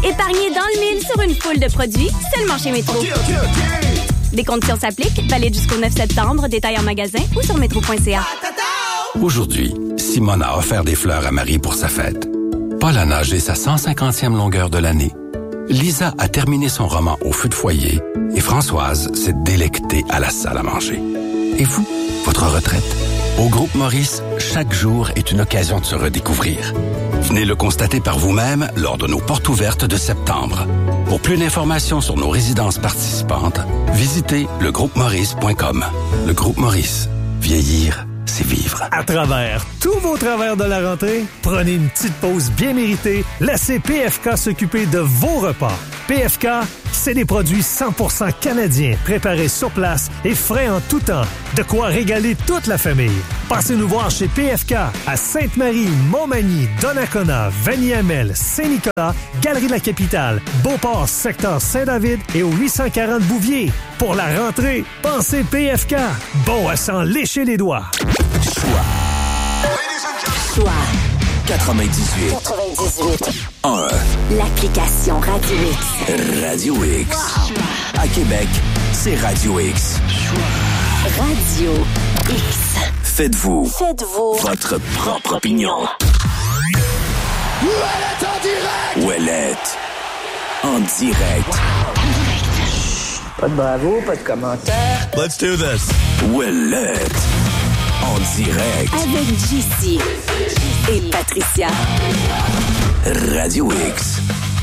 Épargnez dans le mille sur une foule de produits seulement chez Métro. Des conditions s'appliquent, valide jusqu'au 9 septembre, détail en magasin ou sur métro.ca. Aujourd'hui, Simone a offert des fleurs à Marie pour sa fête. Paul a nagé sa 150e longueur de l'année. Lisa a terminé son roman au feu de foyer et Françoise s'est délectée à la salle à manger. Et vous, votre retraite? Au Groupe Maurice, chaque jour est une occasion de se redécouvrir. Venez le constater par vous-même lors de nos portes ouvertes de septembre. Pour plus d'informations sur nos résidences participantes, visitez legroupemaurice.com. Le Groupe Maurice. Vieillir, c'est vivre. À travers tous vos travers de la rentrée, prenez une petite pause bien méritée. Laissez PFK s'occuper de vos repas. PFK, c'est des produits 100% canadiens, préparés sur place et frais en tout temps. De quoi régaler toute la famille. Passez nous voir chez PFK à Sainte-Marie, Montmagny, Donnacona, Vanier-Amel, Saint-Nicolas, Galerie La Capitale, Beauport, secteur Saint-David et au 840 Bouvier. Pour la rentrée, pensez PFK. Bon à s'en lécher les doigts. Choix 98. 1. L'application Radio X. Radio X. Wow. À Québec, c'est Radio X. Radio X. Faites-vous votre propre opinion. Ouellette en direct! Ouellette en direct. Wow. Pas de bravo, pas de commentaires. Let's do this. Ouellette en direct. Avec JC et Patricia. Radio X.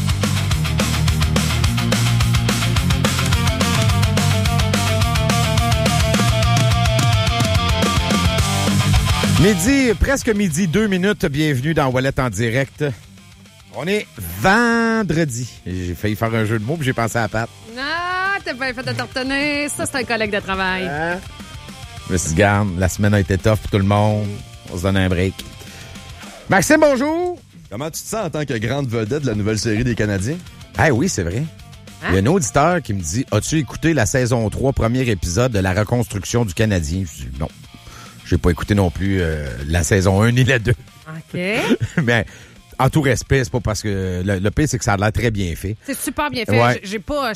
Presque midi, 2 minutes. Bienvenue dans Ouellette en direct. On est vendredi. J'ai failli faire un jeu de mots, puis j'ai pensé à Pat. Ah, t'as bien fait de te retenir. Ça, c'est un collègue de travail. Je me suis dit, garde, la semaine a été tough pour tout le monde. On se donne un break. Maxime, bonjour. Comment tu te sens en tant que grande vedette de la nouvelle série des Canadiens? Ah oui, c'est vrai. Hein? Il y a un auditeur qui me dit, as-tu écouté la saison 3, premier épisode de la reconstruction du Canadien? Je dis, non. J'ai pas écouté non plus la saison 1 ni la 2. OK. Mais en tout respect, c'est pas parce que... Le pire, c'est que ça a l'air très bien fait. C'est super bien fait. Ouais. Je suis pas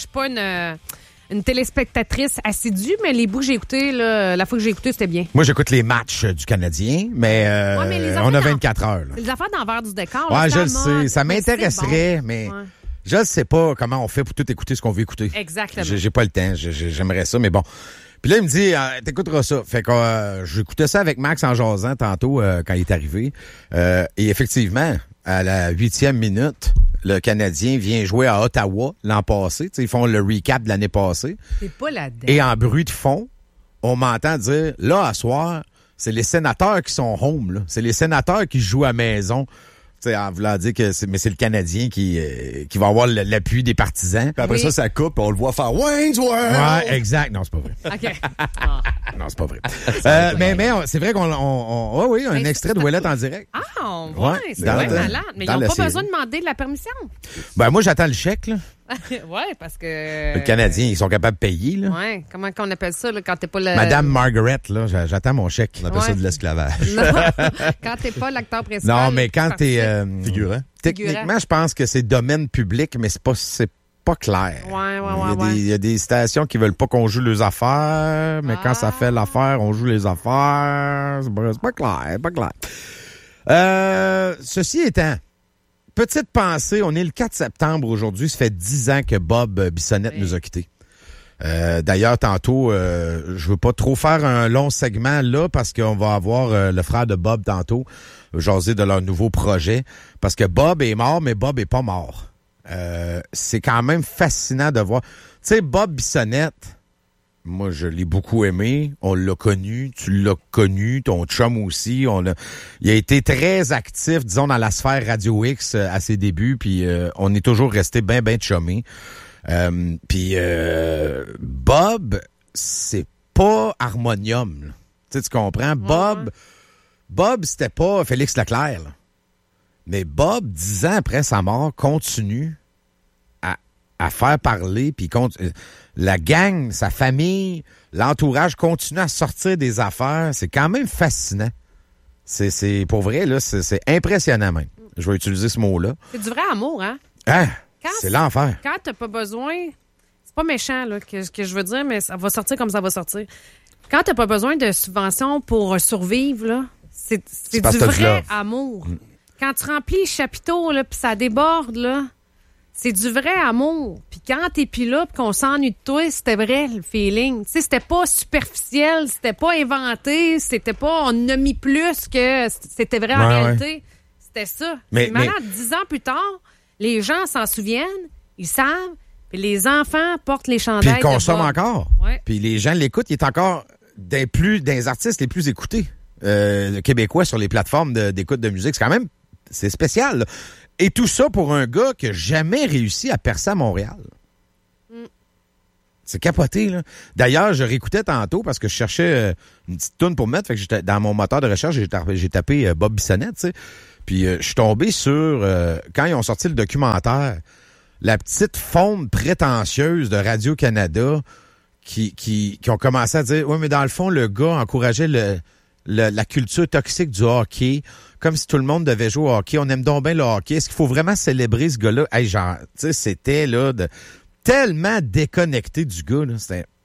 une téléspectatrice assidue, mais les bouts que j'ai écoutés, la fois que j'ai écouté, c'était bien. Moi, j'écoute les matchs du Canadien, mais, on a 24 heures. Là. Les affaires d'envers du décor. Ouais, je le sais. Ça m'intéresserait, bon. Mais je ne sais pas comment on fait pour tout écouter ce qu'on veut écouter. Exactement. J'ai pas le temps. J'aimerais ça, mais bon. Puis là, il me dit, t'écouteras ça. Fait que j'écoutais ça avec Max en jasant tantôt quand il est arrivé. Et effectivement, à la 8e minute, le Canadien vient jouer à Ottawa l'an passé. T'sais, ils font le recap de l'année passée. C'est pas là-dedans. Et en bruit de fond, on m'entend dire, là, à soir, c'est les sénateurs qui sont home. Là. C'est les sénateurs qui jouent à maison. T'sais, en voulant dire que c'est le Canadien qui va avoir l'appui des partisans. Puis après ça coupe, on le voit faire Wayne's World. Ouais, exact. Non, c'est pas vrai. OK. Non, c'est pas vrai. Mais c'est vrai qu'on a un extrait de Ouellette en direct. Ah, ouais, c'est bien malade. Mais ils n'ont pas besoin de demander de la permission. Ben moi, j'attends le chèque, là. Ouais, parce que... Le Canadien, ils sont capables de payer, là. Ouais, comment qu'on appelle ça, là, quand t'es pas le... Madame Margaret, là, j'attends mon chèque. On appelle ça de l'esclavage. Non, quand t'es pas l'acteur principal. Non, mais quand t'es... figurant. Techniquement, je pense que c'est domaine public, mais c'est pas clair. Ouais. Il y a des stations qui veulent pas qu'on joue les affaires, mais quand ça fait l'affaire, on joue les affaires. C'est pas clair. Ceci étant... Petite pensée, on est le 4 septembre aujourd'hui. Ça fait 10 ans que Bob Bissonnette nous a quittés. D'ailleurs, tantôt, je veux pas trop faire un long segment là parce qu'on va avoir le frère de Bob tantôt jaser de leur nouveau projet. Parce que Bob est mort, mais Bob est pas mort. C'est quand même fascinant de voir. Tu sais, Bob Bissonnette, moi, je l'ai beaucoup aimé. On l'a connu. Tu l'as connu. Ton chum aussi. Il a été très actif, disons, dans la sphère Radio X à ses débuts. Puis on est toujours resté bien chummés. Puis Bob, c'est pas Harmonium. Tu comprends? Bob, c'était pas Félix Leclerc. Là. Mais Bob, 10 ans après sa mort, continue à faire parler, puis la gang, sa famille, l'entourage continue à sortir des affaires. C'est quand même fascinant. C'est pour vrai, là, c'est impressionnant même. Je vais utiliser ce mot-là. C'est du vrai amour, hein? Hein? C'est l'enfer. Quand t'as pas besoin... C'est pas méchant là, que je veux dire, mais ça va sortir comme ça va sortir. Quand t'as pas besoin de subventions pour survivre, là, c'est du vrai amour. Quand tu remplis le chapiteau, là, puis ça déborde, là, c'est du vrai amour. Puis quand t'es plus là, puis qu'on s'ennuie de toi, c'était vrai, le feeling. Tu sais, c'était pas superficiel, c'était pas inventé, c'était pas on a mis plus que c'était vrai en réalité. C'était ça. Mais maintenant, 10 ans plus tard, les gens s'en souviennent, ils savent, puis les enfants portent les chandails. Puis ils consomment encore. Ouais. Puis les gens l'écoutent, il est encore des artistes les plus écoutés québécois sur les plateformes d'écoute de musique. C'est spécial, là. Et tout ça pour un gars qui n'a jamais réussi à percer à Montréal. C'est capoté, là. D'ailleurs, je réécoutais tantôt parce que je cherchais une petite toune pour mettre. Fait que dans mon moteur de recherche, j'ai tapé Bob Bissonnette, tu sais. Puis je suis tombé sur, quand ils ont sorti le documentaire, la petite faune prétentieuse de Radio-Canada qui ont commencé à dire, oui, mais dans le fond, le gars encourageait la culture toxique du hockey, comme si tout le monde devait jouer au hockey. On aime donc bien le hockey. Est-ce qu'il faut vraiment célébrer ce gars-là? Hey, genre, tu sais, c'était là tellement déconnecté du gars, là.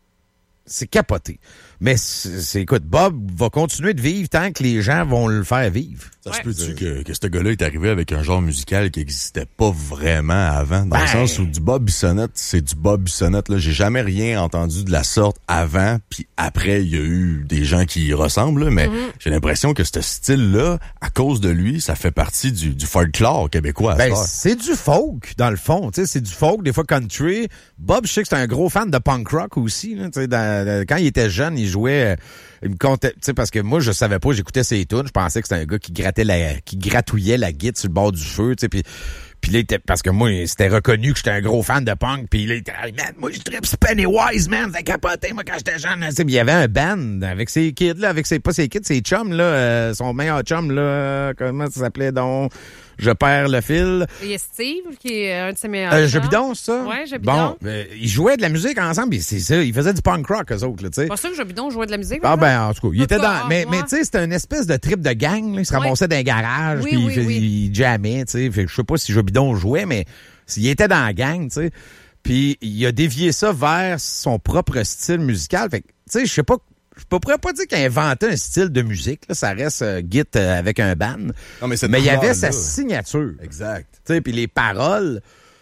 C'est capoté. Mais écoute, Bob va continuer de vivre tant que les gens vont le faire vivre. Ça se peut-tu que ce gars-là est arrivé avec un genre musical qui n'existait pas vraiment avant? Dans le sens où du Bob Bissonnette, c'est du Bob Bissonnette. Là. J'ai jamais rien entendu de la sorte avant, puis après, il y a eu des gens qui y ressemblent, là, mais j'ai l'impression que ce style-là, à cause de lui, ça fait partie du folklore québécois. C'est du folk, dans le fond. C'est du folk, des fois country. Bob, je sais que c'est un gros fan de punk rock aussi. Là, quand il était jeune, il jouait... il me comptait, tu sais, parce que moi, je savais pas, j'écoutais ses tunes, je pensais que c'était un gars qui gratouillait la guitare sur le bord du feu, tu sais, puis là, parce que moi, c'était reconnu que j'étais un gros fan de punk, puis là, il était, man, moi, je tripe Pennywise, man, c'est capoté, moi, quand j'étais jeune, tu sais, il y avait un band avec ses kids, là, pas ses kids, ses chums, là, son meilleur chum, là, comment ça s'appelait, donc... Je perds le fil. Il y a Steve, qui est un de ses meilleurs. Jobidon, c'est ça? Ouais, Jobidon. Bon, ils jouaient de la musique ensemble, et c'est ça. Ils faisaient du punk rock, eux autres, là, tu sais. Pas sûr que Jobidon jouait de la musique. Ah, ben, en tout cas, il était dans. Mais tu sais, c'était une espèce de trip de gang, là. Ils se ramassaient dans un garage, puis ils jammaient, tu sais. Je sais pas si Jobidon jouait, mais il était dans la gang, tu sais. Puis il a dévié ça vers son propre style musical. Fait que, tu sais, je pourrais pas dire qu'il a inventé un style de musique. Là, ça reste Git avec un band. Non, mais il y avait sa signature. Exact. Puis les paroles,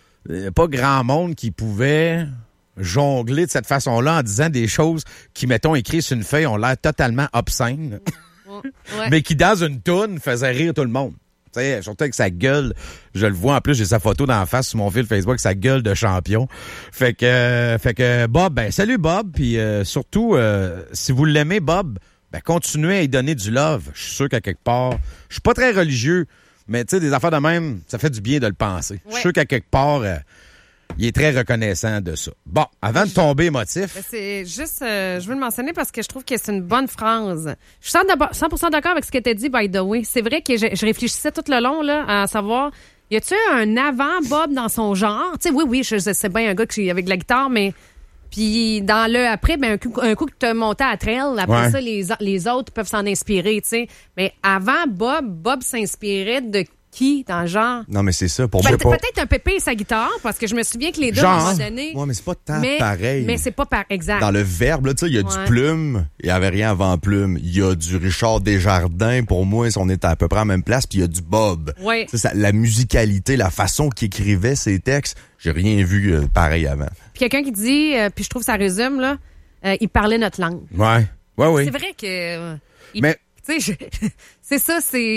pas grand monde qui pouvait jongler de cette façon-là en disant des choses qui, mettons, écrites sur une feuille, ont l'air totalement obscènes. Mais qui, dans une toune, faisaient rire tout le monde. T'sais, surtout avec sa gueule, je le vois en plus, j'ai sa photo d'en face sur mon fil Facebook, sa gueule de champion. Fait que Bob, salut Bob, puis surtout, si vous l'aimez Bob, continuez à y donner du love. Je suis sûr qu'à quelque part, je suis pas très religieux, mais tu sais, des affaires de même, ça fait du bien de le penser. Je suis sûr qu'à quelque part, il est très reconnaissant de ça. Bon, avant de tomber émotif. C'est juste, je veux le mentionner parce que je trouve que c'est une bonne phrase. Je suis 100% d'accord avec ce que tu as dit, by the way. C'est vrai que je réfléchissais tout le long là, à savoir, y a-tu un avant Bob dans son genre? Tu sais, oui, je sais bien un gars qui avec de la guitare, mais puis dans le après, un coup que tu as monté à trail, après ça, les autres peuvent s'en inspirer, tu sais. Mais avant Bob s'inspirait de qui dans le genre? Non, mais c'est ça. Pour moi, peut-être un Pépé et sa guitare, parce que je me souviens que les deux, à un moment donné... Ouais, mais c'est pas tant pareil. Mais c'est pas pareil, exact. Dans le verbe, là, tu sais, il y a du plume, il y avait rien avant plume. Il y a du Richard Desjardins, pour moi, on est à peu près à la même place, puis il y a du Bob. Ouais. La musicalité, la façon qu'il écrivait ses textes, j'ai rien vu pareil avant. Puis quelqu'un qui dit, puis je trouve que ça résume, là, il parlait notre langue. Ouais. C'est vrai que... mais... Tu sais, c'est ça,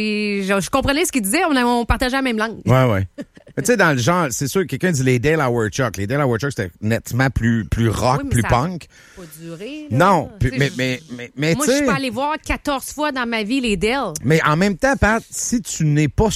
je comprenais ce qu'il disait, on partageait la même langue. Ouais. Mais tu sais, dans le genre, c'est sûr, quelqu'un dit les Dale Howard Chuck. Les Dale Howard Chuck, c'était nettement plus rock, plus punk. Pas duré, là. Non, mais moi, je suis pas allé voir 14 fois dans ma vie les Dale. Mais en même temps, Pat, si tu n'es pas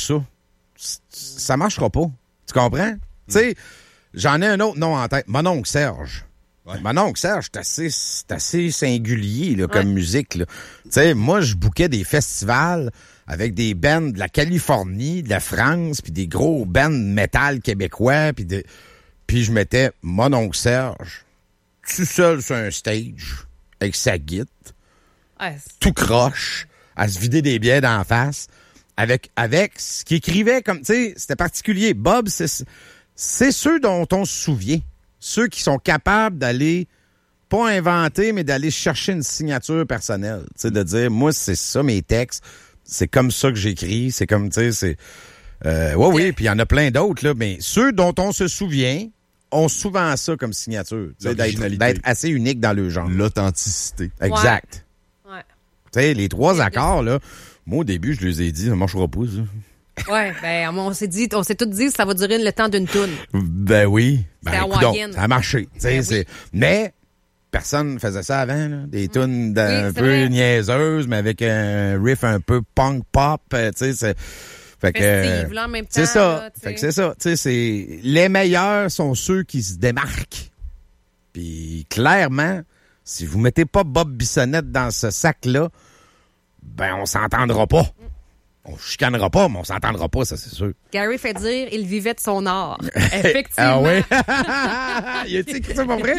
ça marchera pas. Tu comprends? Tu sais, j'en ai un autre nom en tête. Mon oncle Serge. Mon oncle Serge, c'est assez singulier là, comme musique. Tu sais, moi, je bookais des festivals avec des bands de la Californie, de la France, puis des gros bands métal québécois, puis je mettais mon oncle Serge tout seul sur un stage avec sa guitare, tout croche, à se vider des bières d'en face, avec ce qu'il écrivait comme, tu sais, c'était particulier. Bob, c'est ceux dont on se souvient. Ceux qui sont capables d'aller, pas inventer, mais d'aller chercher une signature personnelle. Tu sais, de dire, moi, c'est ça mes textes, c'est comme ça que j'écris, c'est comme, tu sais, c'est... oui, puis il y en a plein d'autres, là, mais ceux dont on se souvient ont souvent ça comme signature, d'être assez unique dans le genre. L'authenticité. Exact. Ouais. Tu sais, les 3 accords, là, moi, au début, je les ai dit, ça marchera pas, ça. Ouais, ben, on s'est tous dit que ça va durer le temps d'une toune. Ben oui. C'était Écoute, ça a marché. Ben oui. Mais personne ne faisait ça avant, là. Des tunes un peu niaiseuses, mais avec un riff un peu punk pop, tu sais, c'est... Fait que, festive, là, en même temps. C'est ça. Là, fait que c'est ça. Tu sais, les meilleurs sont ceux qui se démarquent. Puis, clairement, si vous mettez pas Bob Bissonnette dans ce sac-là, ben, on s'entendra pas. On chicanera pas, mais on s'entendra pas, ça, c'est sûr. Gary fait dire, il vivait de son art. Effectivement. Ah oui? Il a-tu écrit ça, pas vrai?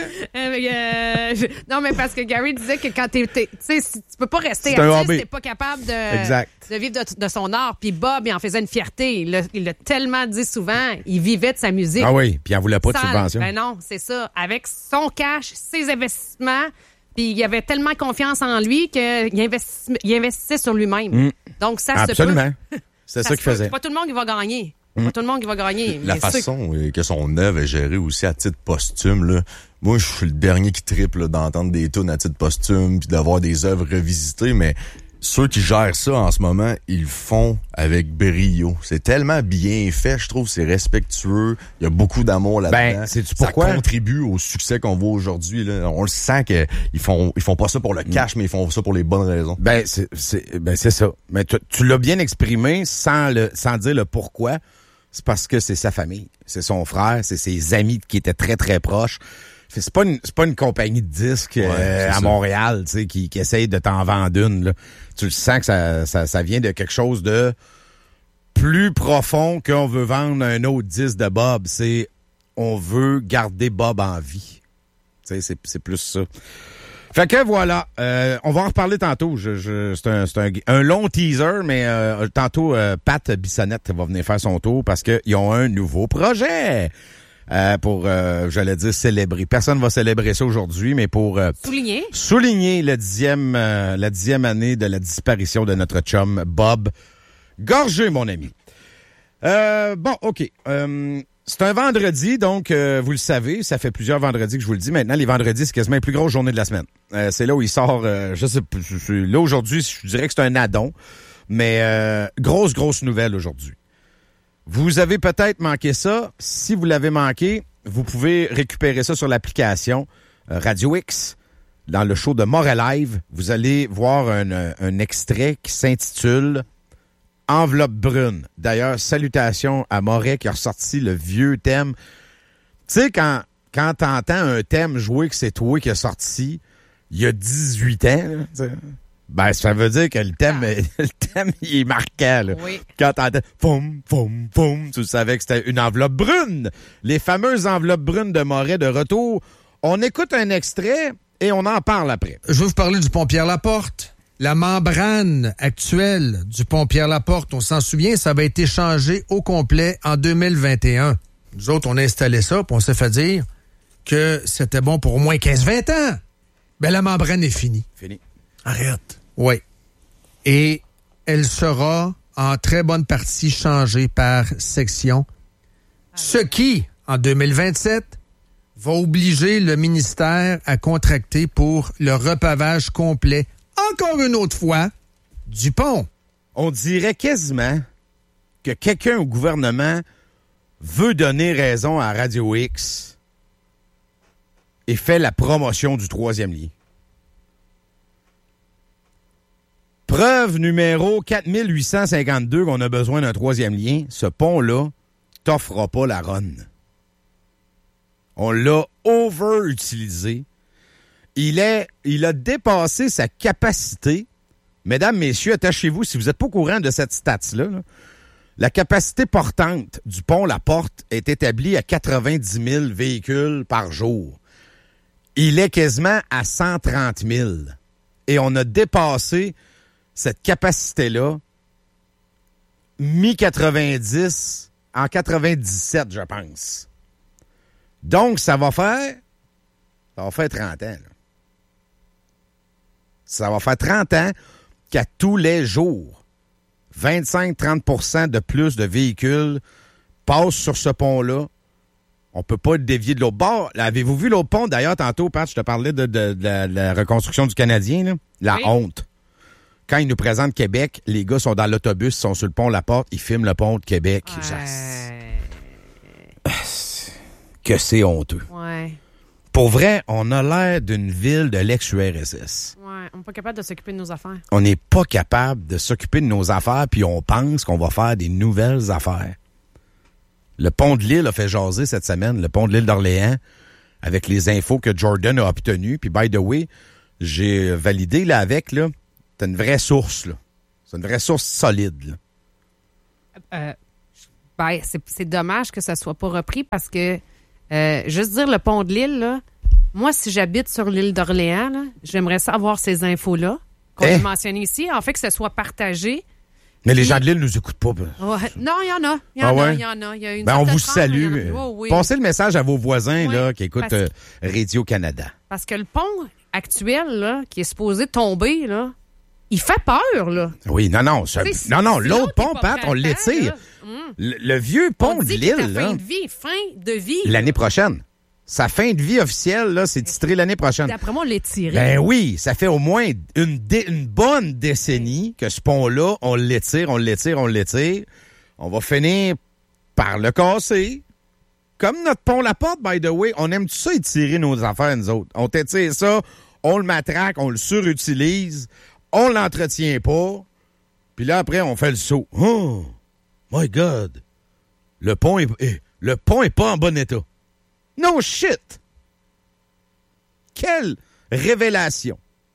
Non, mais parce que Gary disait que quand tu sais, tu peux pas rester artiste, t'es pas capable de vivre de son art. Puis Bob, il en faisait une fierté. Il l'a tellement dit souvent, il vivait de sa musique. Ah oui, puis il en voulait pas de subvention. Ben non, c'est ça. Avec son cash, ses investissements, puis il avait tellement confiance en lui qu'il investissait sur lui-même. Donc, ça absolument. se peut. C'est ça qu'il faisait. C'est pas tout le monde qui va gagner. Pas tout le monde qui va gagner. La façon que son œuvre est gérée aussi à titre posthume, là. Moi, je suis le dernier qui triple d'entendre des tunes à titre posthume puis d'avoir des œuvres revisitées, mais ceux qui gèrent ça en ce moment, ils le font avec brio. C'est tellement bien fait, je trouve, c'est respectueux. Il y a beaucoup d'amour là-dedans. Ben, sais-tu pourquoi? Ça contribue au succès qu'on voit aujourd'hui, là. On le sent qu'ils font pas ça pour le cash, mais ils font ça pour les bonnes raisons. Ben, c'est ça. Mais tu l'as bien exprimé sans dire le pourquoi. C'est parce que c'est sa famille. C'est son frère, c'est ses amis qui étaient très, très proches. C'est pas une compagnie de disques à Montréal, tu sais, qui essaye de t'en vendre une, là. Tu le sens que ça vient de quelque chose de plus profond qu'on veut vendre un autre disque de Bob. C'est on veut garder Bob en vie. Tu sais, c'est plus ça. Fait que voilà, on va en reparler tantôt. C'est un long teaser, mais tantôt Pat Bissonnette va venir faire son tour parce qu'ils ont un nouveau projet. Pour, j'allais dire célébrer. Personne va célébrer ça aujourd'hui, mais pour souligner la 10e année de la disparition de notre chum Bob Gorgé, mon ami. Bon, OK. C'est un vendredi, donc vous le savez, ça fait plusieurs vendredis que je vous le dis. Maintenant, les vendredis, c'est quasiment la plus grosse journée de la semaine. C'est là où il sort, je sais pas, là aujourd'hui, je dirais que c'est un addon, mais grosse nouvelle aujourd'hui. Vous avez peut-être manqué ça. Si vous l'avez manqué, vous pouvez récupérer ça sur l'application Radio X. Dans le show de Moret Live, vous allez voir un extrait qui s'intitule « Enveloppe brune ». D'ailleurs, salutations à Moret qui a ressorti le vieux thème. Tu sais, quand t'entends un thème joué que c'est toi qui a sorti il y a 18 ans, là, ben, ça veut dire que le thème, il est marquant, là. Oui. Quand t'entends foum, foum, foum, tu savais que c'était une enveloppe brune. Les fameuses enveloppes brunes de Moret de retour. On écoute un extrait et on en parle après. Je vais vous parler du pont Pierre-Laporte. La membrane actuelle du pont Pierre-Laporte, on s'en souvient, ça avait été changé au complet en 2021. Nous autres, on a installé ça, puis on s'est fait dire que c'était bon pour au moins 15-20 ans. Ben, la membrane est finie. Fini. Arrête. Oui. Et elle sera en très bonne partie changée par section. Ce qui, en 2027, va obliger le ministère à contracter pour le repavage complet, encore une autre fois, du pont. On dirait quasiment que quelqu'un au gouvernement veut donner raison à Radio X et fait la promotion du 3e lien. Preuve numéro 4852 qu'on a besoin d'un 3e lien. Ce pont-là t'offrira pas la run. On l'a over-utilisé. Il a dépassé sa capacité. Mesdames, messieurs, attachez-vous, si vous n'êtes pas au courant de cette stats-là, là, la capacité portante du pont La Porte est établie à 90 000 véhicules par jour. Il est quasiment à 130 000. Et on a dépassé cette capacité-là, mi-90, en 97, je pense. Donc, ça va faire 30 ans. Là. Ça va faire 30 ans qu'à tous les jours, 25-30% de plus de véhicules passent sur ce pont-là. On peut pas le dévier de l'autre bord. Là, avez-vous vu l'autre pont? D'ailleurs, tantôt, Pat, je te parlais de la reconstruction du Canadien. Là. La honte. Quand ils nous présentent Québec, les gars sont dans l'autobus, ils sont sur le pont La Porte, ils filment le pont de Québec. Que c'est honteux. Ouais. Pour vrai, on a l'air d'une ville de l'ex-URSS. Ouais, on n'est pas capable de s'occuper de nos affaires. On n'est pas capable de s'occuper de nos affaires, puis on pense qu'on va faire des nouvelles affaires. Le pont de l'île a fait jaser cette semaine, le pont de l'île d'Orléans, avec les infos que Jordan a obtenues. Puis, by the way, j'ai validé là avec, là, c'est une vraie source, là. C'est une vraie source solide, là. C'est dommage que ça soit pas repris parce que, juste dire le pont de l'île, là, moi, si j'habite sur l'île d'Orléans, là, j'aimerais savoir ces infos-là qu'on a mentionnées ici. En fait, que ce soit partagé. Mais les gens de l'île nous écoutent pas. Ouais. Non, il y en a. Il y en a. Il y a une on vous salue. Oui. Passez le message à vos voisins là, qui écoutent Radio-Canada. Parce que le pont actuel, là, qui est supposé tomber, là, il fait peur, là. Oui, non, l'autre pont, Pat, on l'étire. Le vieux pont de l'île, là. Fin de vie. L'année prochaine. Sa fin de vie officielle, là, c'est titré l'année prochaine. D'après moi, on l'étire. Ben oui, ça fait au moins une bonne décennie que ce pont-là, on l'étire. On va finir par le casser. Comme notre pont La Porte, by the way, on aime tout ça étirer nos affaires, nous autres. On t'étire ça, on le matraque, on le surutilise, on l'entretient pas, puis là, après, on fait le saut. Oh, my God! Le pont est pas en bon état. No shit! Quelle révélation!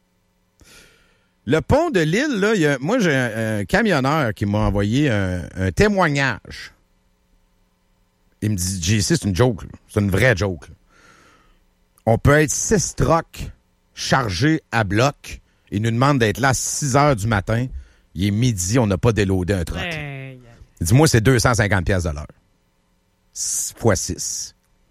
Le pont de l'île, là, moi, j'ai un camionneur qui m'a envoyé un témoignage. Il me dit, JC, c'est une joke. Là. C'est une vraie joke. Là. On peut être 6 trucks chargés à bloc. Il nous demande d'être là à 6 heures du matin. Il est midi, on n'a pas déloadé un truck. Il dit, moi, c'est 250$ de l'heure. Fois 6.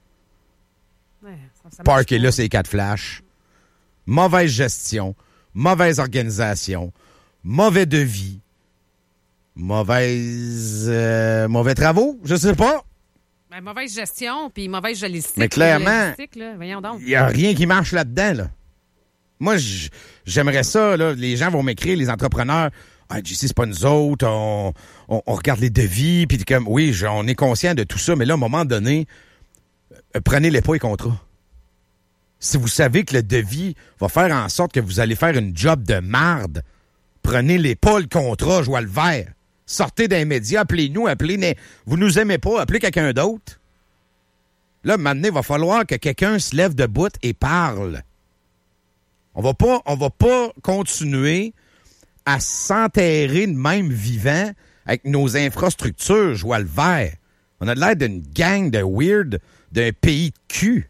Parker là, c'est 4 flashs. Mauvaise gestion. Mauvaise organisation. Mauvais devis. Mauvais travaux, je sais pas. Ben, mauvaise gestion, puis mauvaise logistique. Mais clairement, il n'y a rien qui marche là-dedans. Là. Moi, j'aimerais ça. Là, les gens vont m'écrire, les entrepreneurs. Ah, JC, c'est pas nous autres. On regarde les devis. Puis comme, oui, on est conscient de tout ça. Mais là, à un moment donné, prenez-les pas les contrats. Si vous savez que le devis va faire en sorte que vous allez faire une job de marde, prenez-les pas le contrat, joie le vert. Sortez d'un média, appelez-nous, vous nous aimez pas, appelez quelqu'un d'autre. Là, maintenant, il va falloir que quelqu'un se lève debout et parle. On va pas continuer à s'enterrer de même vivant avec nos infrastructures, joie le vert. On a l'air d'une gang de weird d'un pays de cul.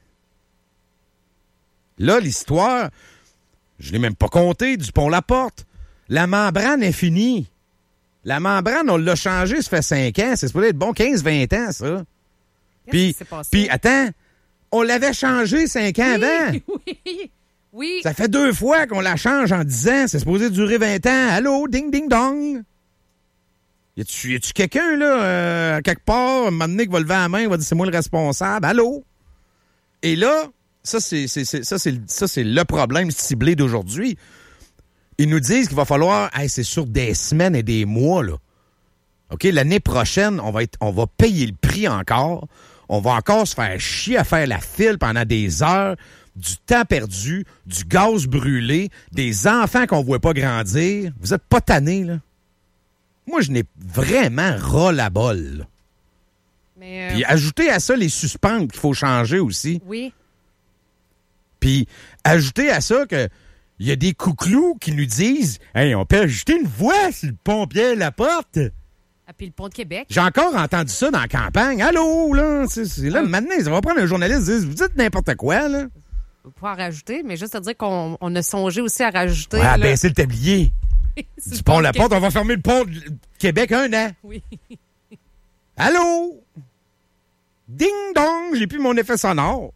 Là, l'histoire, je l'ai même pas compté, du pont La Porte. La membrane est finie. La membrane, on l'a changée, ça fait 5 ans. C'est supposé être bon 15-20 ans, ça. Puis, attends, on l'avait changé 5 ans avant. Oui. Ça fait 2 fois qu'on la change en 10 ans. C'est supposé durer 20 ans. Allô, ding, ding, dong. Y a-tu quelqu'un, là, quelque part, un moment donné, qui va lever la main, va dire c'est moi le responsable? Allô? Et là, ça, c'est le problème ciblé d'aujourd'hui. Ils nous disent qu'il va falloir, c'est sur des semaines et des mois, là. OK, l'année prochaine, on va payer le prix encore. On va encore se faire chier à faire la file pendant des heures, du temps perdu, du gaz brûlé, des enfants qu'on ne voit pas grandir. Vous êtes pas tannés, là? Moi, je n'ai vraiment ras-la-bol. Puis ajoutez à ça les suspentes qu'il faut changer aussi. Oui. Puis ajoutez à ça que il y a des couclous qui nous disent « Hey, on peut ajouter une voie sur le pont La Porte. » Ah, puis le pont de Québec. J'ai encore entendu ça dans la campagne. Allô, là, c'est là, maintenant, ça va prendre un journaliste et dire « Vous dites n'importe quoi, là. » On va pouvoir rajouter, mais juste à dire qu'on a songé aussi à rajouter... Ouais, baisser le tablier. Du pont La Porte, on va fermer le pont de Québec 1 an. Oui. Allô? Ding-dong, j'ai plus mon effet sonore.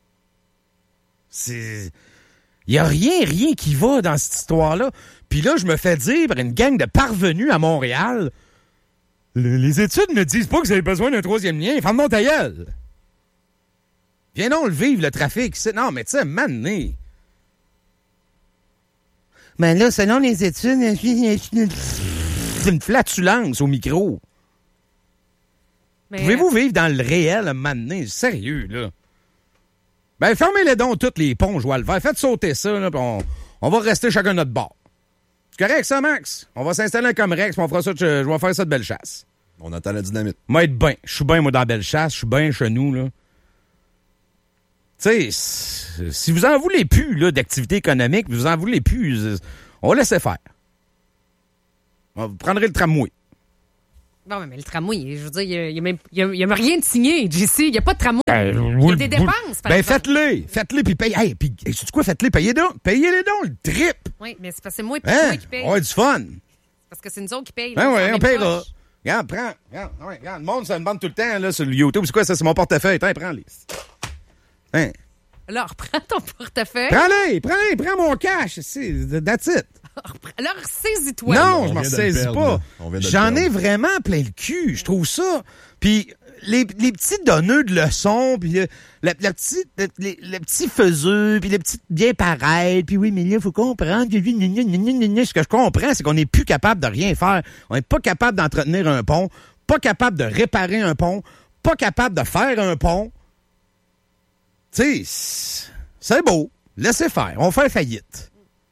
Il y a rien qui va dans cette histoire-là. Puis là, je me fais dire par une gang de parvenus à Montréal, les études ne disent pas que vous avez besoin d'un 3e lien. Ferme-moi ta gueule. Viens donc le vivre, le trafic. Non, mais tu sais, mané. Mais là, selon les études, c'est une flatulence au micro. Mais... Pouvez-vous vivre dans le réel, un moment donné? Sérieux, là. Ben, fermez-les donc tous les ponts, je vois le vert. Faites sauter ça, là, puis on va rester chacun de notre bord. C'est correct, ça, Max? On va s'installer un Comrex, puis on fera ça, je vais faire ça de Bellechasse. On entend la dynamite. Moi, être bien. Je suis bien, moi, dans Bellechasse. Je suis bien chez nous, là. Tu sais, si vous en voulez plus, là, d'activité économique, vous en voulez plus, on va laisser faire. Vous prendrez le tramway. Non, mais le tramway, je veux dire, il n'y a rien de signé, JC. Il n'y a pas de tramway. Il y a des dépenses, par exemple. Faites-les, puis payez. Hey, puis, sais-tu quoi? Faites-les, payez-les donc, le trip. Oui, mais c'est parce que c'est moi et toi qui paye. On a du fun. C'est parce que c'est nous autres qui payent. Ben oui, on payera. Regarde, prends. Regarde, le monde, ça me bande tout le temps, là, sur le YouTube. C'est quoi, ça? C'est mon portefeuille. Tiens, prends-les. Hein? Alors, prends ton portefeuille. Prends mon cash. That's it. Alors, saisis-toi. Non, je m'en saisis pas. J'en ai vraiment plein le cul. Je trouve ça. Puis, les petits donneurs de leçons, puis le petit faiseux, puis le petit bien pareil, puis oui, mais là, il faut comprendre. Ce que je comprends, c'est qu'on n'est plus capable de rien faire. On n'est pas capable d'entretenir un pont, pas capable de réparer un pont, pas capable de faire un pont. Tu sais, c'est beau. Laissez faire. On fait faillite.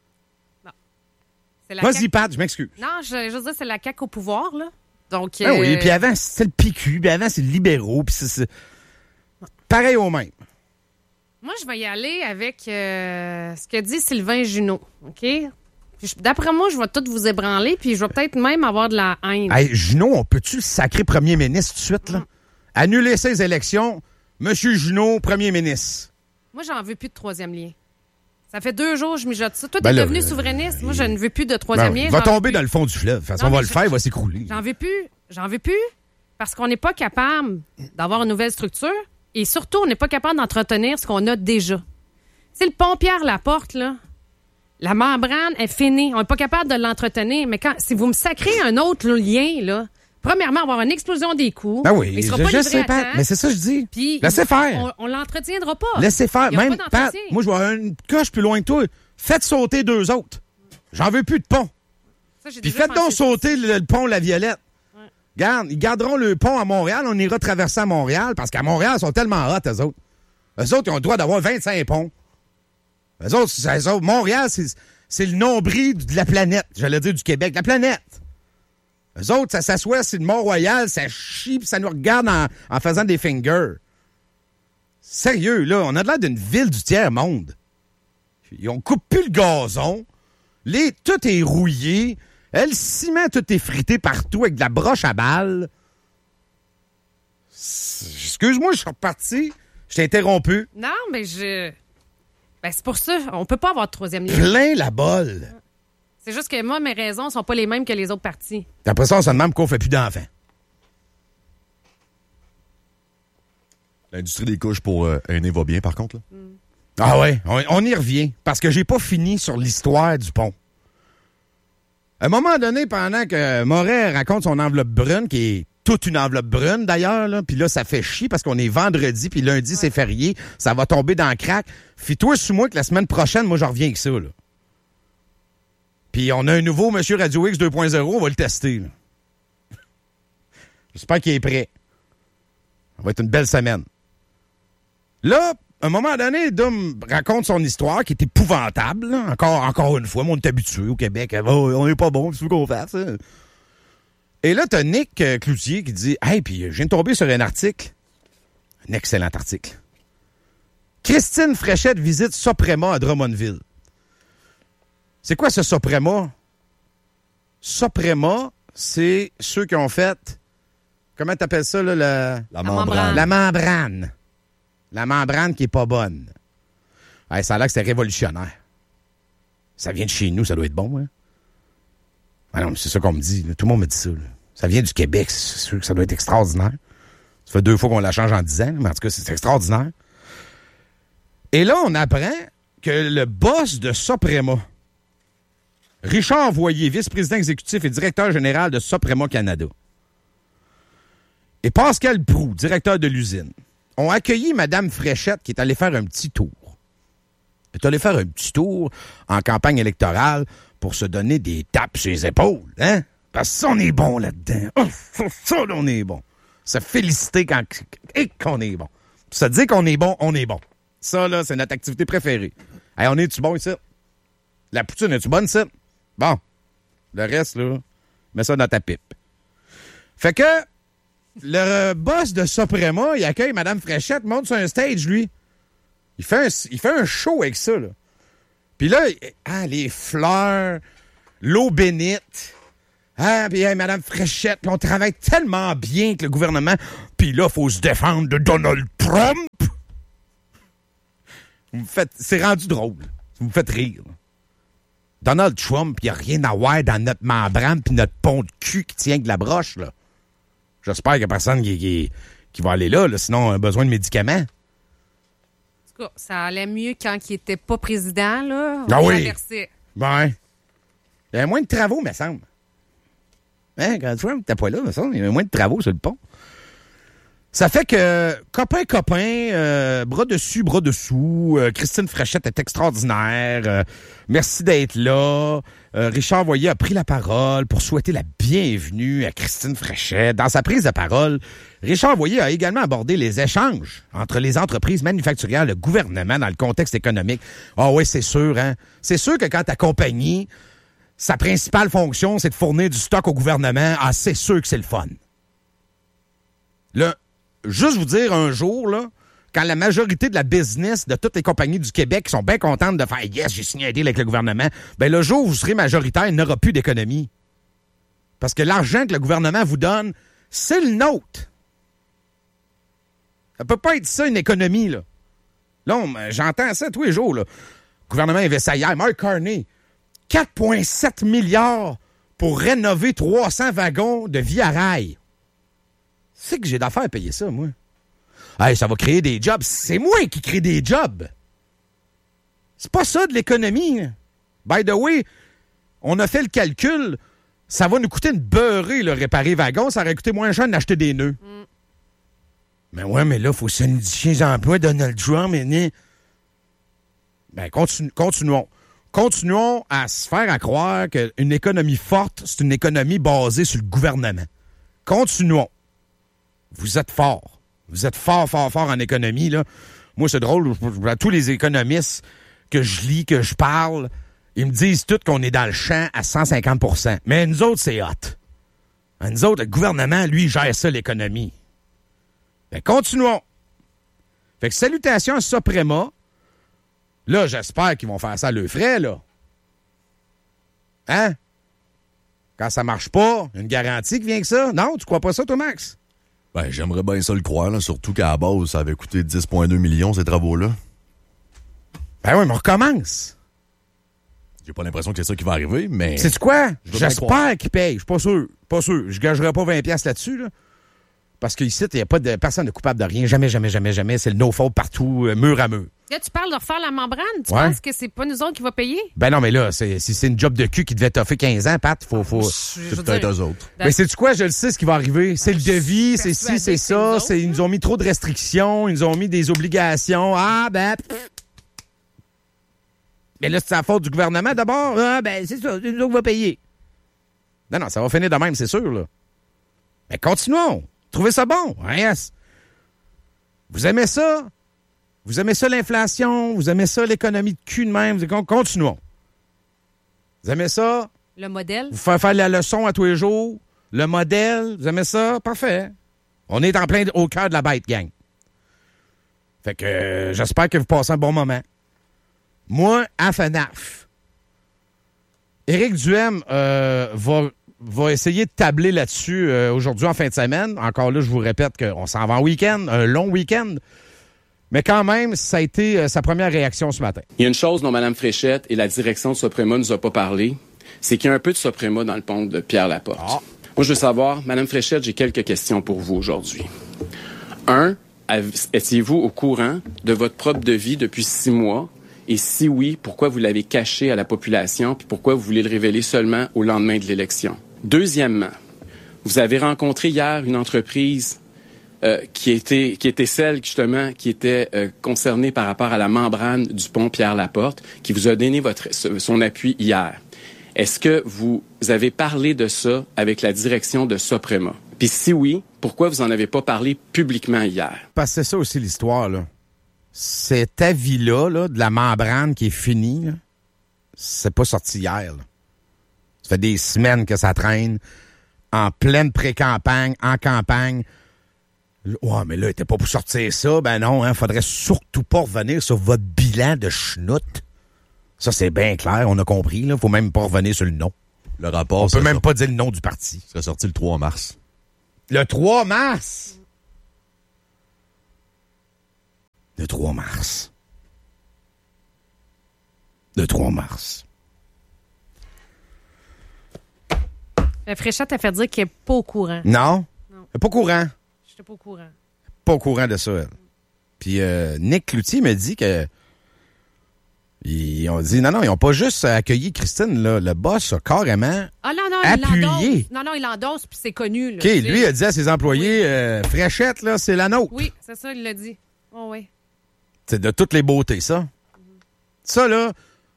Vas-y, Pat, je m'excuse. Non, je veux dire, c'est la CAQ au pouvoir, là. Donc, oui, puis avant, c'était le PQ, puis avant, c'est le libéraux, puis c'est pareil au même. Moi, je vais y aller avec ce que dit Sylvain Junot, OK? Puis, d'après moi, je vais tout vous ébranler, puis je vais peut-être même avoir de la haine. Hey, Junot, on peut-tu le sacrer premier ministre tout de suite, là? Annuler ces élections, Monsieur Junot, premier ministre. Moi, j'en veux plus de 3e lien. Ça fait 2 jours que je mijote ça. Toi, t'es devenu souverainiste. Moi, je ne veux plus de 3e lien. Il va tomber dans le fond du fleuve. De toute façon, on va le faire, il va s'écrouler. J'en veux plus parce qu'on n'est pas capable d'avoir une nouvelle structure et surtout, on n'est pas capable d'entretenir ce qu'on a déjà. Tu sais, le pont Pierre-Laporte, là, la membrane est finie. On n'est pas capable de l'entretenir. Mais si vous me sacrez un autre lien, là, premièrement, on va avoir une explosion des coûts. Ben oui, je sais pas. Mais c'est ça que je dis. Puis, laissez faire. On l'entretiendra pas. Laissez faire. Même, Pat, moi, je vois une coche plus loin que toi. Faites sauter 2 autres. J'en veux plus de pont. Puis faites donc sauter le pont La Violette. Ouais. Regarde, ils garderont le pont à Montréal. On ira traverser à Montréal parce qu'à Montréal, ils sont tellement hot, eux autres. Eux autres, ils ont le droit d'avoir 25 ponts. Eux autres, Montréal, c'est le nombril de la planète. J'allais dire du Québec. La planète. Eux autres, ça s'assoit sur le Mont-Royal, ça chie, puis ça nous regarde en faisant des fingers. Sérieux, là, on a l'air d'une ville du tiers-monde. On coupe plus le gazon, tout est rouillé, le ciment, tout est frité partout avec de la broche à balles. Excuse-moi, je suis reparti, je t'ai interrompu. Non, mais c'est pour ça, on peut pas avoir de 3e lien. Plein la bolle. C'est juste que moi, mes raisons sont pas les mêmes que les autres partis. Après ça, on se demande pourquoi on fait plus d'enfants. L'industrie des couches pour aînés va bien, par contre, là? Ah ouais, on y revient. Parce que j'ai pas fini sur l'histoire du pont. À un moment donné, pendant que Moret raconte son enveloppe brune, qui est toute une enveloppe brune, d'ailleurs, là, puis là, ça fait chier parce qu'on est vendredi, puis lundi, c'est férié, ça va tomber dans le crack. Fie-toi sur moi que la semaine prochaine, moi, j'en reviens avec ça, là. Puis on a un nouveau Monsieur Radio X 2.0, on va le tester. Là. J'espère qu'il est prêt. Ça va être une belle semaine. Là, à un moment donné, Dom raconte son histoire qui est épouvantable. Là. Encore une fois, on est habitué au Québec. On n'est pas bon, c'est ce qu'on fasse. Hein? Et là, t'as Nick Cloutier qui dit « Hey, puis je viens de tomber sur un article. Un excellent article. Christine Fréchette visite Soprema à Drummondville. » C'est quoi ce Soprema? Soprema, c'est ceux qui ont fait... Comment t'appelles ça, là? La membrane. La membrane. La membrane qui est pas bonne. Hey, ça a l'air que c'est révolutionnaire. Ça vient de chez nous, ça doit être bon, hein? Ah non, mais c'est ça qu'on me dit. Là. Tout le monde me dit ça. Là. Ça vient du Québec, c'est sûr que ça doit être extraordinaire. Ça fait 2 fois qu'on la change en 10 ans, mais en tout cas, c'est extraordinaire. Et là, on apprend que le boss de Soprema, Richard Voyer, vice-président exécutif et directeur général de Soprema Canada, et Pascal Proulx, directeur de l'usine, ont accueilli Mme Fréchette qui est allée faire un petit tour. Elle est allée faire un petit tour en campagne électorale pour se donner des tapes sur les épaules, hein? Parce que ça, on est bon là-dedans. Oh, ça, là, on est bon. Se féliciter qu'on est bon. Se dire qu'on est bon, on est bon. Ça, là, c'est notre activité préférée. Hey, on est-tu bon ici? La poutine, es-tu bonne ici? Bon. Le reste, là, mets ça dans ta pipe. Fait que le boss de Soprema, il accueille Mme Fréchette, monte sur un stage, lui. Il fait un show avec ça, là. Puis là, les fleurs, l'eau bénite. Puis Mme Fréchette, puis on travaille tellement bien avec le gouvernement. Puis là, il faut se défendre de Donald Trump. C'est rendu drôle. Vous me faites rire. Donald Trump, il n'y a rien à voir dans notre membrane puis notre pont de cul qui tient de la broche, là. J'espère qu'il n'y a personne qui va aller là, sinon on a besoin de médicaments. En tout cas, ça allait mieux quand il n'était pas président, là. Ah oui? Ben, il y avait moins de travaux, me semble. Hein, quand Trump n'était pas là, me semble, il y avait moins de travaux sur le pont. Ça fait que, copain, bras dessus, bras dessous, Christine Fréchette est extraordinaire, merci d'être là. Richard Voyer a pris la parole pour souhaiter la bienvenue à Christine Fréchette. Dans sa prise de parole, Richard Voyer a également abordé les échanges entre les entreprises manufacturières et le gouvernement dans le contexte économique. Ah oui, c'est sûr, hein. C'est sûr que quand ta compagnie, sa principale fonction, c'est de fournir du stock au gouvernement, c'est sûr que c'est le fun. Là, juste vous dire un jour, là, quand la majorité de la business de toutes les compagnies du Québec sont bien contentes de faire « Yes, j'ai signé un deal avec le gouvernement », ben le jour où vous serez majoritaire, il n'y aura plus d'économie. Parce que l'argent que le gouvernement vous donne, c'est le nôtre. Ça peut pas être ça, une économie, là. Là, j'entends ça tous les jours, là. Le gouvernement investit hier. Mark Carney, 4,7 milliards pour rénover 300 wagons de Via Rail. C'est que j'ai d'affaires à payer ça, moi. Hey, ça va créer des jobs. C'est moi qui crée des jobs. C'est pas ça de l'économie. By the way, on a fait le calcul. Ça va nous coûter une beurrée, le réparer wagon. Ça aurait coûté moins cher d'acheter des nœuds. Mais ouais, mais là, il faut solidifier les emplois de Donald Trump. Ben, continuons. Continuons à se faire à croire qu'une économie forte, c'est une économie basée sur le gouvernement. Continuons. Vous êtes forts. Vous êtes fort en économie, là. Moi, c'est drôle. Tous les économistes que je lis, que je parle, ils me disent tous qu'on est dans le champ à 150%. Mais nous autres, c'est hot. Nous autres, le gouvernement, lui, gère ça, l'économie. Ben, continuons. Fait que salutations à Soprema. Là, j'espère qu'ils vont faire ça à leurs frais, là. Hein? Quand ça marche pas, une garantie qui vient que ça? Non, tu crois pas ça, toi, Max? Ben, j'aimerais bien ça le croire, là, surtout qu'à la base, ça avait coûté 10,2 millions, ces travaux-là. Ben oui, mais on recommence. J'ai pas l'impression que c'est ça qui va arriver, mais... Sais-tu quoi? J'espère qu'ils payent. Je suis pas sûr. Pas sûr. Je gagerais pas 20$ là-dessus, là. Parce qu'ici, il n'y a pas de personne de coupable de rien. Jamais. C'est le no-fault partout, mur à mur. Là, tu parles de refaire la membrane. Tu penses que c'est pas nous autres qui va payer? Ben non, mais là, si c'est une job de cul qui devait t'offrir 15 ans, Pat, c'est peut-être eux autres. Mais sais-tu quoi? Je le sais ce qui va arriver. C'est le devis, c'est ci, c'est ça. Ils nous ont mis trop de restrictions. Ils nous ont mis des obligations. Mais là, c'est la faute du gouvernement d'abord. C'est ça. C'est nous autres qui va payer. Non, ça va finir de même, c'est sûr, là. Mais continuons. Trouvez ça bon. Yes. Vous aimez ça? Vous aimez ça, l'inflation? Vous aimez ça, l'économie de cul de même? Continuons. Vous aimez ça? Le modèle? Vous faire la leçon à tous les jours? Le modèle? Vous aimez ça? Parfait. On est en plein au cœur de la bête, gang. Fait que j'espère que vous passez un bon moment. Moi, à FNAF, Éric Duhem va essayer de tabler là-dessus aujourd'hui en fin de semaine. Encore là, je vous répète qu'on s'en va en week-end, un long week-end. Mais quand même, ça a été sa première réaction ce matin. Il y a une chose dont Mme Fréchette et la direction de Soprema nous a pas parlé, c'est qu'il y a un peu de Soprema dans le pont de Pierre Laporte. Moi, je veux savoir, Mme Fréchette, j'ai quelques questions pour vous aujourd'hui. 1, étiez-vous au courant de votre propre devis depuis 6 mois? Et si oui, pourquoi vous l'avez caché à la population? Puis pourquoi vous voulez le révéler seulement au lendemain de l'élection? Deuxièmement, vous avez rencontré hier une entreprise qui était celle, justement, qui était concernée par rapport à la membrane du pont Pierre-Laporte, qui vous a donné son appui hier. Est-ce que vous avez parlé de ça avec la direction de Soprema? Puis si oui, pourquoi vous en avez pas parlé publiquement hier? Parce que c'est ça aussi l'histoire, là. Cet avis-là, là, de la membrane qui est finie, là, c'est pas sorti hier, là. Ça fait des semaines que ça traîne, en pleine pré-campagne, en campagne. Ouais, mais là, il était pas pour sortir ça. Ben non, hein, faudrait surtout pas revenir sur votre bilan de schnout. Ça, c'est bien clair, on a compris, là. Faut même pas revenir sur le nom. Le rapport... On peut même pas dire le nom du parti. Ça serait sorti le 3 mars. Le 3 mars? Le 3 mars. Le 3 mars. Fréchette a fait dire qu'elle n'est pas au courant. Non? Elle n'est pas au courant. Je n'étais pas au courant. Pas au courant de ça, elle. Puis Nick Cloutier me dit que ils ont dit, non, ils n'ont pas juste accueilli Christine, là. Le boss a carrément appuyé. Il endosse, puis c'est connu. Là. OK, lui a dit à ses employés, Fréchette, là, c'est la nôtre. Oui, c'est ça, il l'a dit. Oh, oui. C'est de toutes les beautés, ça. Ça, là,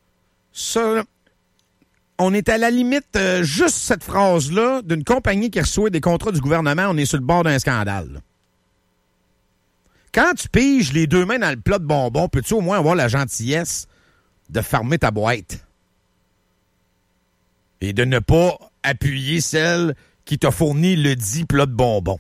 on est à la limite, juste cette phrase-là, d'une compagnie qui reçoit des contrats du gouvernement, on est sur le bord d'un scandale. Là. Quand tu piges les 2 mains dans le plat de bonbons, peux-tu au moins avoir la gentillesse de fermer ta boîte? Et de ne pas appuyer celle qui t'a fourni le dit plat de bonbons.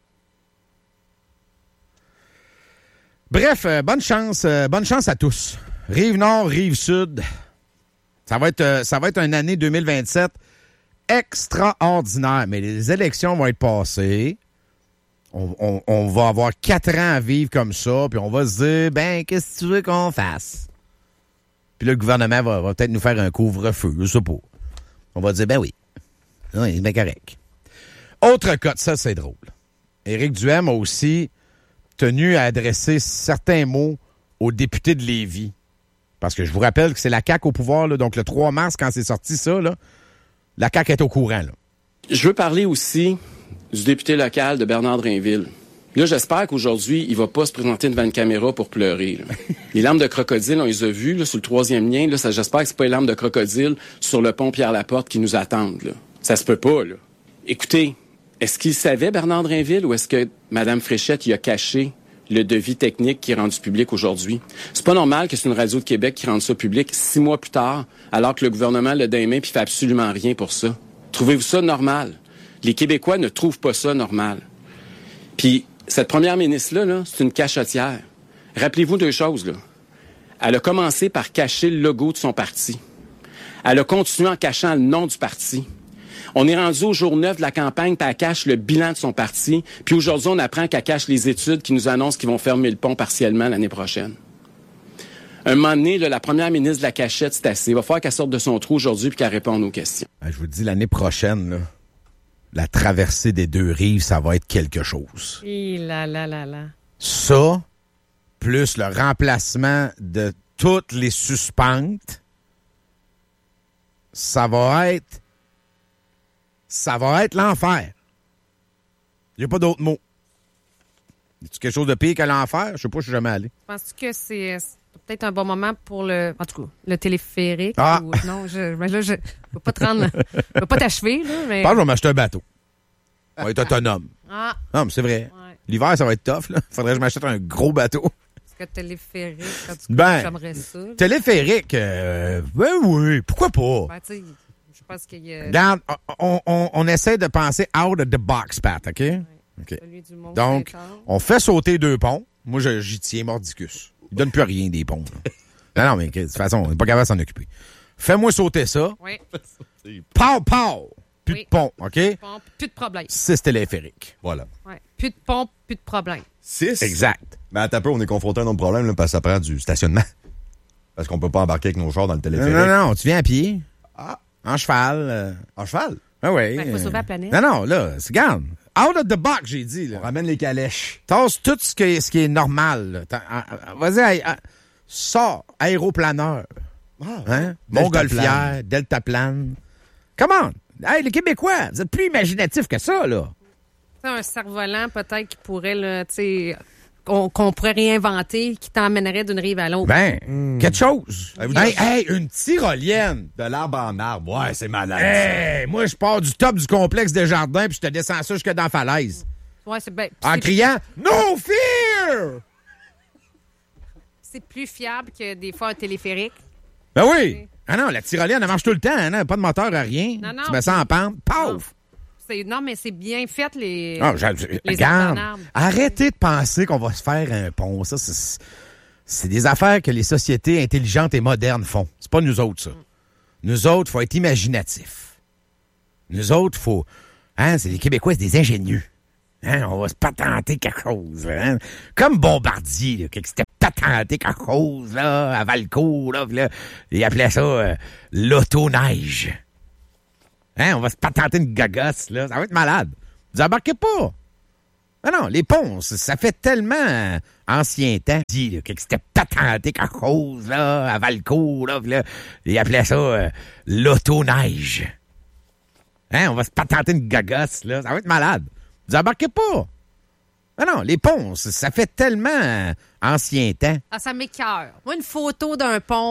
Bref, bonne chance à tous. Rive-Nord, Rive-Sud. Ça va être une année 2027 extraordinaire. Mais les élections vont être passées. On va avoir 4 ans à vivre comme ça. Puis on va se dire, ben, qu'est-ce que tu veux qu'on fasse? Puis là, le gouvernement va peut-être nous faire un couvre-feu, je sais pas. On va dire, ben oui. Oui, c'est bien correct. Autre cas de ça, c'est drôle. Éric Duhaime a aussi tenu à adresser certains mots aux députés de Lévis. Parce que je vous rappelle que c'est la CAQ au pouvoir, là, donc le 3 mars, quand c'est sorti ça, là, la CAQ est au courant. Là. Je veux parler aussi du député local de Bernard-Drainville. Là, j'espère qu'aujourd'hui, il va pas se présenter devant une caméra pour pleurer. Là. Les larmes de crocodile, on les a vues là, sur le 3e lien. Là, ça, j'espère que c'est pas les larmes de crocodile sur le pont Pierre-Laporte qui nous attendent. Là. Ça se peut pas. Là. Écoutez, est-ce qu'il savait, Bernard-Drainville, ou est-ce que Mme Fréchette y a caché le devis technique qui est rendu public aujourd'hui? C'est pas normal que c'est une radio de Québec qui rende ça public 6 mois plus tard, alors que le gouvernement l'a dans les mains puis fait absolument rien pour ça. Trouvez-vous ça normal? Les Québécois ne trouvent pas ça normal. Puis, cette première ministre-là, là, c'est une cachotière. Rappelez-vous 2 choses, là. Elle a commencé par cacher le logo de son parti. Elle a continué en cachant le nom du parti. On est rendu au jour 9 de la campagne, puis elle cache le bilan de son parti. Puis aujourd'hui, on apprend qu'elle cache les études qui nous annoncent qu'ils vont fermer le pont partiellement l'année prochaine. Un moment donné, là, la première ministre de la cachette, c'est assez. Il va falloir qu'elle sorte de son trou aujourd'hui puis qu'elle réponde aux questions. Je vous dis, l'année prochaine, là, la traversée des 2 rives, ça va être quelque chose. Ça, plus le remplacement de toutes les suspentes, ça va être l'enfer. Il n'y a pas d'autre mot. Y a-tu quelque chose de pire que l'enfer? Je sais pas, je suis jamais allé. Penses-tu que c'est peut-être un bon moment pour le téléphérique? Ah! Ou, non, je peux pas te rendre... je peux pas t'achever, là, mais... Je pense que je vais m'acheter un bateau. On va être autonome. Ah! Non, mais c'est vrai. Ouais. L'hiver, ça va être tough, là. Faudrait que je m'achète un gros bateau. Est-ce que téléphérique, en tout cas, j'aimerais ça. Là. Téléphérique, ben oui, pourquoi pas? Ben, tu sais... Je pense qu'il y a... Regarde, on essaie de penser out of the box, Pat, OK? Ouais. Okay. Celui du Mont Donc, on fait sauter 2 ponts. Moi, j'y tiens mordicus. Il donne plus rien des ponts. non, mais de toute façon, on n'est pas capable de s'en occuper. Fais-moi sauter ça. Oui. Pow! Plus de pont, OK? Plus de problème. 6 téléphériques. Voilà. Ouais. Plus de pont, plus de problème. 6? Exact. Mais attends un peu, on est confronté à un autre problème, là, parce que ça prend du stationnement. Parce qu'on peut pas embarquer avec nos chars dans le téléphérique. Non, tu viens à pied. Ah. En cheval. En cheval? Ah oui. Ben, faut sauver la planète. Non, là, regarde. Out of the box, j'ai dit. Là. On ramène les calèches. Tasse tout ce qui est normal. Vas-y, sors, aéroplaneur. Hein? Montgolfière, deltaplane. Come on! Hey, les Québécois, vous êtes plus imaginatifs que ça, là. Un cerf-volant, peut-être, qui pourrait, là, tu sais, qu'on pourrait réinventer, qui t'emmènerait d'une rive à l'autre. Quelque chose. Hey, une tyrolienne. De l'arbre en arbre. Ouais, c'est malade. Hey, moi, je pars du top du complexe des jardins puis je te descends ça jusque dans la falaise. Ouais, c'est bien. En criant « No fear! » C'est plus fiable que des fois un téléphérique. Ben oui! Ah non, la tyrolienne, elle marche tout le temps. Hein? Pas de moteur, rien. Non. Tu mets ça en pente. Paf! Non, mais c'est bien fait, les regarde, arrêtez de penser qu'on va se faire un pont. Ça, c'est des affaires que les sociétés intelligentes et modernes font. C'est pas nous autres, ça. Nous autres, faut être imaginatifs. Nous autres, faut... Hein, c'est les Québécois, c'est des ingénieux. Hein, on va se patenter quelque chose. Hein? Comme Bombardier, là, qui s'était patenté quelque chose là, à Valcourt. Là, il appelait ça l'auto-neige. Hein, on va se patenter une gagasse, là. Ça va être malade. Vous embarquez pas. Non, les ponts, ça fait tellement ancien temps. Qui s'était patenté quelque chose, là, à Valcourt, là, il appelait ça l'auto-neige. Hein, on va se patenter une gagasse, là. Ça va être malade. Vous embarquez pas. Non, les ponts, ça fait tellement ancien temps. Ah, ça m'écoeure. Moi, une photo d'un pont,